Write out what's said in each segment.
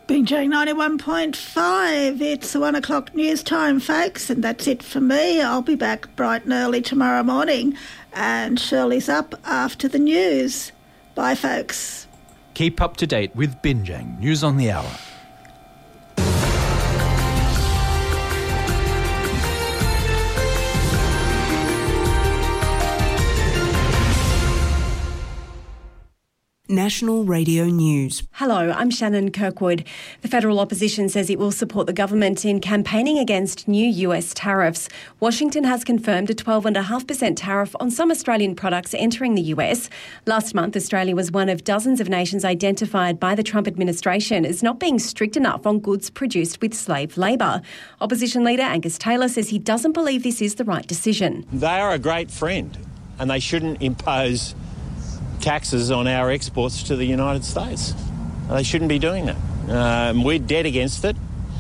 Binjang 91.5. It's 1 o'clock news time, folks, and that's it for me. I'll be back bright and early tomorrow morning, and Shirley's up after the news. Bye, folks. Keep up to date with Binjang News on the Hour. National Radio News. Hello, I'm Shannon Kirkwood. The federal opposition says it will support the government in campaigning against new US tariffs. Washington has confirmed a 12.5% tariff on some Australian products entering the US. Last month, Australia was one of dozens of nations identified by the Trump administration as not being strict enough on goods produced with slave labour. Opposition leader Angus Taylor says he doesn't believe this is the right decision. They are a great friend and they shouldn't impose taxes on our exports to the United States. They shouldn't be doing that. We're dead against it,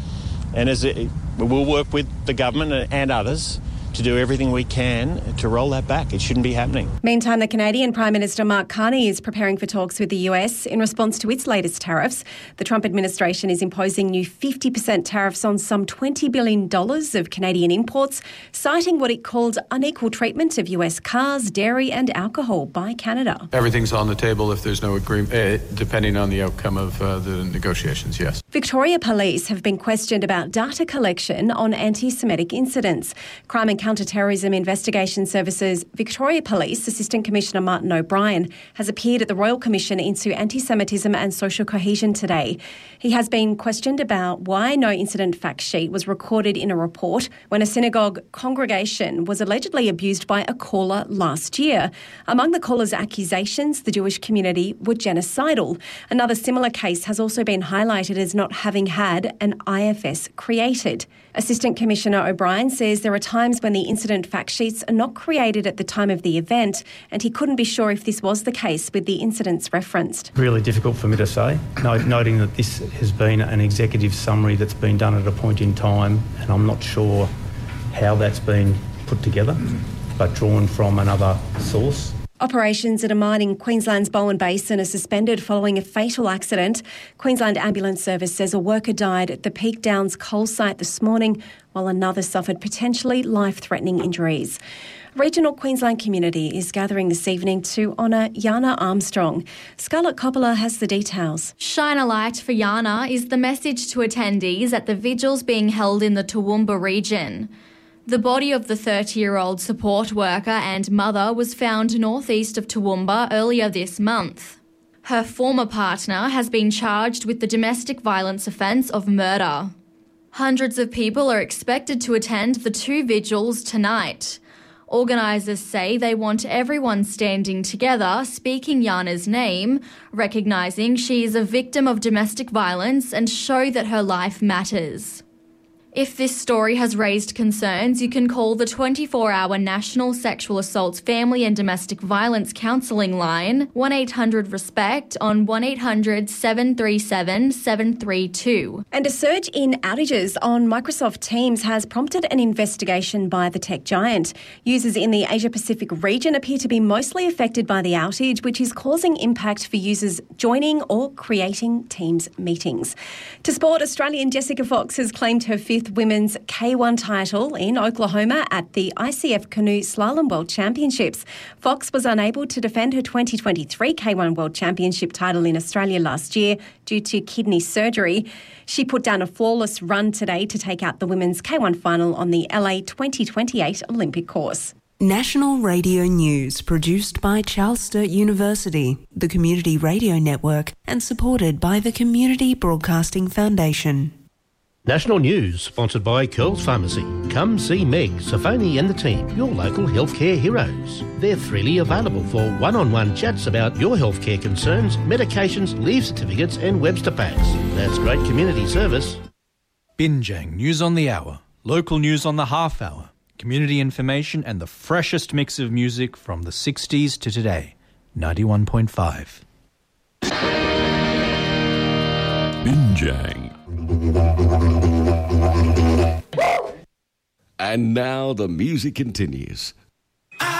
and we'll work with the government and others to do everything we can to roll that back. It shouldn't be happening. Meantime, the Canadian Prime Minister Mark Carney is preparing for talks with the US in response to its latest tariffs. The Trump administration is imposing new 50% tariffs on some $20 billion of Canadian imports, citing what it called unequal treatment of US cars, dairy and alcohol by Canada. Everything's on the table if there's no agreement, depending on the outcome of the negotiations, yes. Victoria Police have been questioned about data collection on anti-Semitic incidents. Crime and Counter-Terrorism Investigation Services Victoria Police Assistant Commissioner Martin O'Brien has appeared at the Royal Commission into Anti-Semitism and Social Cohesion today. He has been questioned about why no incident fact sheet was recorded in a report when a synagogue congregation was allegedly abused by a caller last year. Among the caller's accusations, the Jewish community were genocidal. Another similar case has also been highlighted as not having had an IFS created. Assistant Commissioner O'Brien says there are times when the incident fact sheets are not created at the time of the event, and he couldn't be sure if this was the case with the incidents referenced. Really difficult for me to say, noting that this has been an executive summary that's been done at a point in time, and I'm not sure how that's been put together, but drawn from another source. Operations at a mine in Queensland's Bowen Basin are suspended following a fatal accident. Queensland Ambulance Service says a worker died at the Peak Downs coal site this morning, while another suffered potentially life-threatening injuries. Regional Queensland community is gathering this evening to honour Yana Armstrong. Scarlett Coppola has the details. Shine a light for Yana is the message to attendees at the vigils being held in the Toowoomba region. The body of the 30-year-old support worker and mother was found northeast of Toowoomba earlier this month. Her former partner has been charged with the domestic violence offence of murder. Hundreds of people are expected to attend the two vigils tonight. Organisers say they want everyone standing together, speaking Yana's name, recognising she is a victim of domestic violence and show that her life matters. If this story has raised concerns, you can call the 24-hour National Sexual Assaults Family and Domestic Violence Counselling line, 1-800-RESPECT on 1-800-737-732. And a surge in outages on Microsoft Teams has prompted an investigation by the tech giant. Users in the Asia-Pacific region appear to be mostly affected by the outage, which is causing impact for users joining or creating Teams meetings. To sport, Australian Jessica Fox has claimed her fifth women's K1 title in Oklahoma at the ICF Canoe Slalom World Championships. Fox was unable to defend her 2023 K1 World Championship title in Australia last year due to kidney surgery. She put down a flawless run today to take out the women's K1 final on the LA 2028 Olympic course. National Radio News, produced by Charles Sturt University, the Community Radio Network, and supported by the Community Broadcasting Foundation. National News, sponsored by Curls Pharmacy. Come see Meg, Safoni and the team, your local healthcare heroes. They're freely available for one-on-one chats about your healthcare concerns, medications, leave certificates and Webster packs. That's great community service. Binjang News on the Hour, local news on the half hour, community information and the freshest mix of music from the 60s to today. 91.5. Binjang. And now the music continues.